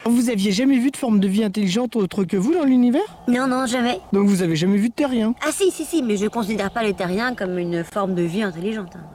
Vous aviez jamais vu de forme de vie intelligente autre que vous dans l'univers? Non, non, jamais. Donc vous avez jamais vu de terrien? Ah si, mais je considère pas les terriens comme une forme de vie intelligente.